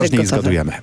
Później zgadujemy.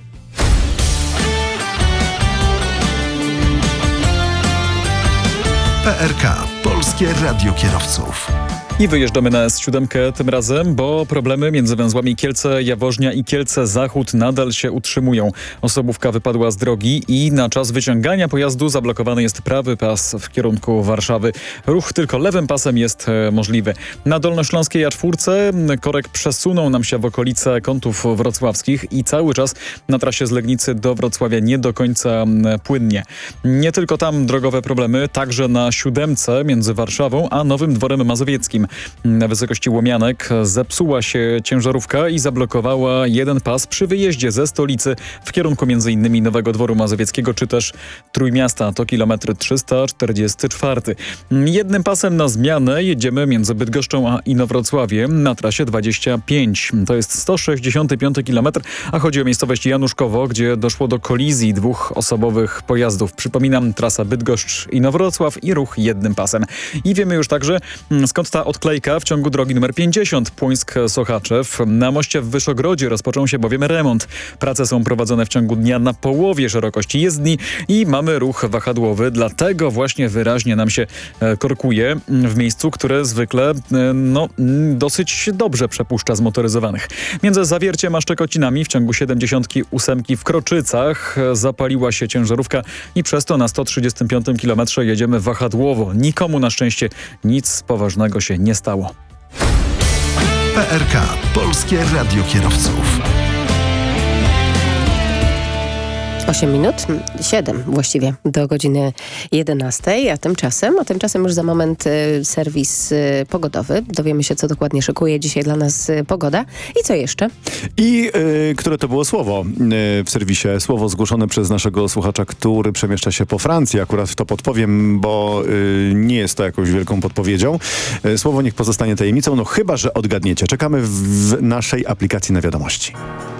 PRK. Polskie Radio Kierowców. I wyjeżdżamy na S7 tym razem, bo problemy między węzłami Kielce-Jaworznia i Kielce-Zachód nadal się utrzymują. Osobówka wypadła z drogi i na czas wyciągania pojazdu zablokowany jest prawy pas w kierunku Warszawy. Ruch tylko lewym pasem jest możliwy. Na Dolnośląskiej A4 korek przesunął nam się w okolice kątów wrocławskich i cały czas na trasie z Legnicy do Wrocławia nie do końca płynnie. Nie tylko tam drogowe problemy, także na 7 między Warszawą a Nowym Dworem Mazowieckim. Na wysokości Łomianek zepsuła się ciężarówka i zablokowała jeden pas przy wyjeździe ze stolicy w kierunku m.in. Nowego Dworu Mazowieckiego czy też Trójmiasta. To kilometr 344. Jednym pasem na zmianę jedziemy między Bydgoszczą a Inowrocławiem na trasie 25. To jest 165 km, a chodzi o miejscowość Januszkowo, gdzie doszło do kolizji dwóch osobowych pojazdów. Przypominam, trasa Bydgoszcz-Inowrocław i ruch jednym pasem. I wiemy już także, skąd ta odklejka w ciągu drogi nr 50 Płońsk-Sochaczew. Na moście w Wyszogrodzie rozpoczął się bowiem remont. Prace są prowadzone w ciągu dnia na połowie szerokości jezdni i mamy ruch wahadłowy. Dlatego właśnie wyraźnie nam się korkuje w miejscu, które zwykle dosyć dobrze przepuszcza zmotoryzowanych. Między Zawierciem a Szczekocinami w ciągu 78 w Kroczycach zapaliła się ciężarówka i przez to na 135 km jedziemy wahadłowo. Nikomu na szczęście nic poważnego się nie stało. PRK. Polskie Radio Kierowców. 8 minut, 7 właściwie, do godziny 11, a tymczasem już za moment serwis pogodowy. Dowiemy się, co dokładnie szykuje dzisiaj dla nas pogoda. I co jeszcze? I które to było słowo w serwisie? Słowo zgłoszone przez naszego słuchacza, który przemieszcza się po Francji. Akurat to podpowiem, bo nie jest to jakąś wielką podpowiedzią. Słowo niech pozostanie tajemnicą, no chyba że odgadniecie. Czekamy w naszej aplikacji na wiadomości.